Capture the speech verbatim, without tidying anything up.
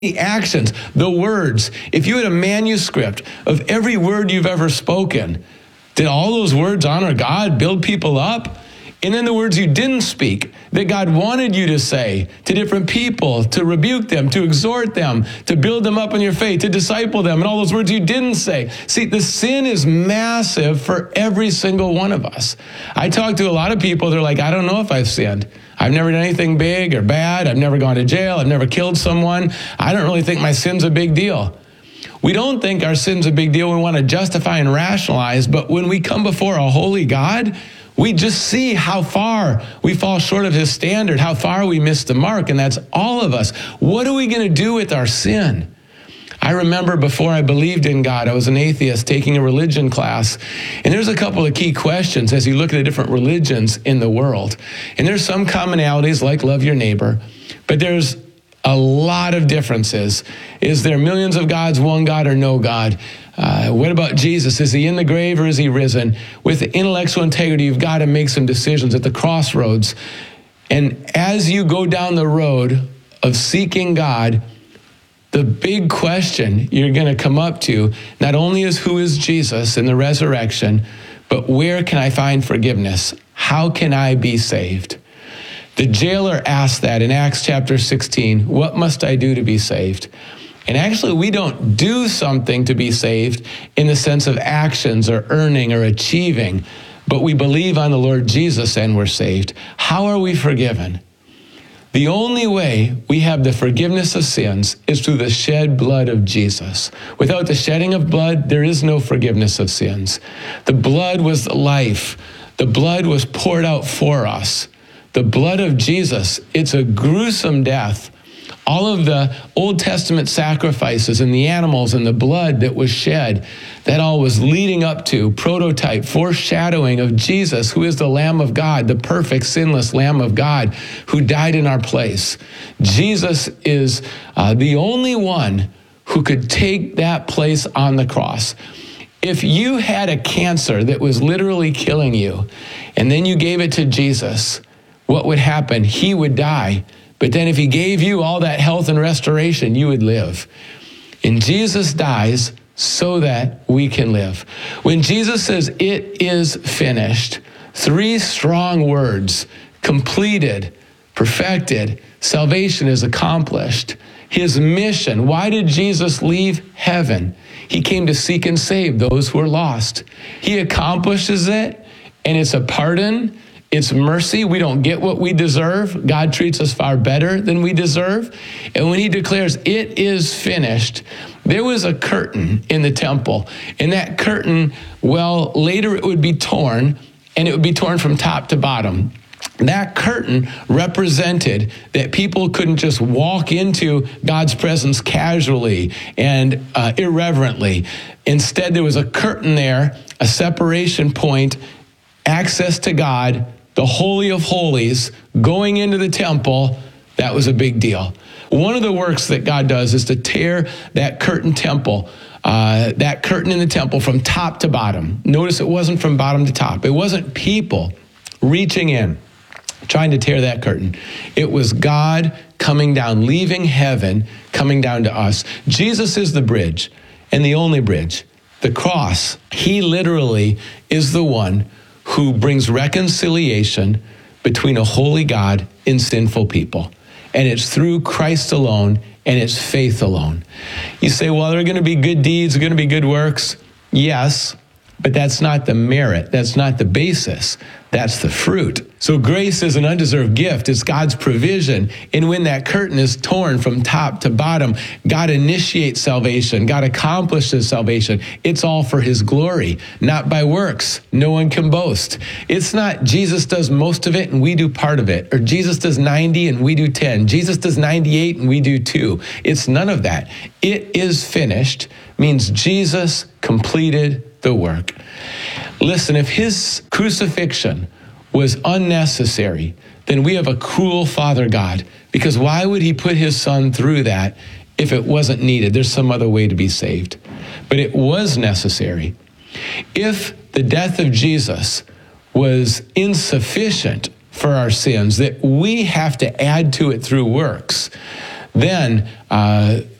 The actions, the words. If you had a manuscript of every word you've ever spoken, did all those words honor God, build people up? And then the words you didn't speak, that God wanted you to say to different people, to rebuke them, to exhort them, to build them up in your faith, to disciple them, and all those words you didn't say. See, the sin is massive for every single one of us. I talk to a lot of people, they're like, I don't know if I've sinned. I've never done anything big or bad. I've never gone to jail. I've never killed someone. I don't really think my sin's a big deal. We don't think our sin's a big deal. We want to justify and rationalize. But when we come before a holy God, we just see how far we fall short of his standard, how far we miss the mark. And that's all of us. What are we going to do with our sin? I remember before I believed in God, I was an atheist taking a religion class. And there's a couple of key questions as you look at the different religions in the world. And there's some commonalities like love your neighbor, but there's a lot of differences. Is there millions of gods, one God, or no God? Uh, what about Jesus? Is he in the grave or is he risen? With intellectual integrity, you've got to make some decisions at the crossroads. And as you go down the road of seeking God, the big question you're going to come up to not only is who is Jesus in the resurrection, but where can I find forgiveness? How can I be saved? The jailer asked that in Acts chapter sixteen, what must I do to be saved? And actually, we don't do something to be saved in the sense of actions or earning or achieving, but we believe on the Lord Jesus and we're saved. How are we forgiven? The only way we have the forgiveness of sins is through the shed blood of Jesus. Without the shedding of blood, there is no forgiveness of sins. The blood was the life. The blood was poured out for us. The blood of Jesus, it's a gruesome death. All of the Old Testament sacrifices and the animals and the blood that was shed, that all was leading up to, prototype, foreshadowing of Jesus, who is the Lamb of God, the perfect, sinless Lamb of God, who died in our place. Jesus is uh, the only one who could take that place on the cross. If you had a cancer that was literally killing you, and then you gave it to Jesus, what would happen? He would die. But then if he gave you all that health and restoration, you would live. And Jesus dies so that we can live. When Jesus says, it is finished, three strong words, completed, perfected, salvation is accomplished. His mission, why did Jesus leave heaven? He came to seek and save those who are lost. He accomplishes it, and it's a pardon. It's mercy. We don't get what we deserve. God treats us far better than we deserve. And when he declares it is finished, there was a curtain in the temple. And that curtain, well, later it would be torn, and it would be torn from top to bottom. That curtain represented that people couldn't just walk into God's presence casually and uh, irreverently. Instead, there was a curtain there, a separation point, access to God, the Holy of Holies, going into the temple. That was a big deal. One of the works that God does is to tear that curtain temple, uh, that curtain in the temple from top to bottom. Notice it wasn't from bottom to top. It wasn't people reaching in, trying to tear that curtain. It was God coming down, leaving heaven, coming down to us. Jesus is the bridge, and the only bridge. The cross, he literally is the one who brings reconciliation between a holy God and sinful people. And it's through Christ alone, and it's faith alone. You say, well, there are going to be good deeds, there are going to be good works. Yes, but that's not the merit. That's not the basis. That's the fruit. So grace is an undeserved gift. It's God's provision. And when that curtain is torn from top to bottom, God initiates salvation. God accomplishes salvation. It's all for his glory, not by works. No one can boast. It's not Jesus does most of it and we do part of it, or Jesus does ninety and we do ten. Jesus does ninety-eight and we do two. It's none of that. It is finished means Jesus completed the work. Listen, if his crucifixion was unnecessary, then we have a cruel Father God, because why would he put his son through that if it wasn't needed? There's some other way to be saved. But it was necessary. If the death of Jesus was insufficient for our sins, that we have to add to it through works, then uh,